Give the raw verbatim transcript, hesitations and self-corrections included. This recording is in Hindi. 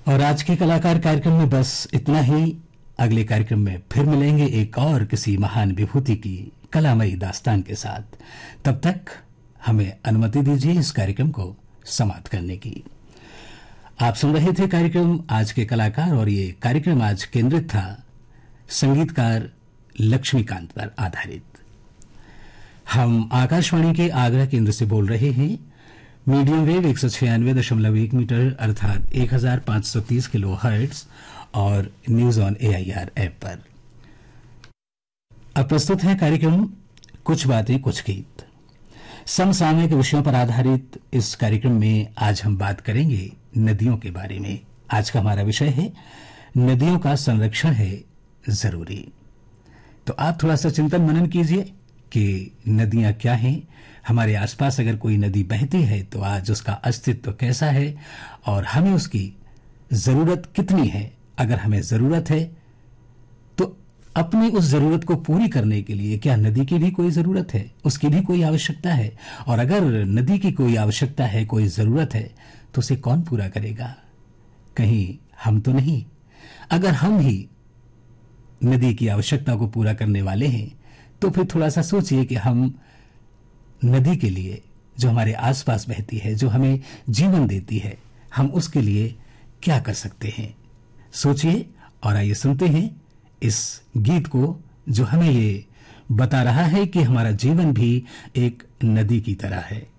और आज के कलाकार कार्यक्रम में बस इतना ही। अगले कार्यक्रम में फिर मिलेंगे एक और किसी महान विभूति की कलामयी दास्तान के साथ। तब तक हमें अनुमति दीजिए इस कार्यक्रम को समाप्त करने की। आप सुन रहे थे कार्यक्रम आज के कलाकार, और ये कार्यक्रम आज केंद्रित था संगीतकार लक्ष्मीकांत पर आधारित। हम आकाशवाणी के आगरा केंद्र से बोल रहे हैं। मीडियम वेव एक सौ छियानवे दशमलव एक मीटर अर्थात एक हजार पांच सौ तीस किलो हर्ट्ज और news on A I R app पर। अब प्रस्तुत है कार्यक्रम कुछ बातें कुछ गीत। समसामयिक विषयों पर आधारित इस कार्यक्रम में आज हम बात करेंगे नदियों के बारे में। आज का हमारा विषय है नदियों का संरक्षण है जरूरी। तो आप थोड़ा सा चिंतन मनन कीजिए कि नदियां क्या हैं। हमारे आसपास अगर कोई नदी बहती है तो आज उसका अस्तित्व कैसा है और हमें उसकी जरूरत कितनी है। अगर हमें जरूरत है तो अपनी उस जरूरत को पूरी करने के लिए क्या नदी की भी कोई जरूरत है, उसकी भी कोई आवश्यकता है। और अगर नदी की कोई आवश्यकता है, कोई जरूरत है, तो उसे कौन पूरा करेगा? कहीं हम तो नहीं। अगर हम ही नदी की आवश्यकता को पूरा करने वाले हैं तो फिर थोड़ा सा सोचिए कि हम नदी के लिए, जो हमारे आसपास बहती है, जो हमें जीवन देती है, हम उसके लिए क्या कर सकते हैं। सोचिए और आइए सुनते हैं इस गीत को जो हमें ये बता रहा है कि हमारा जीवन भी एक नदी की तरह है।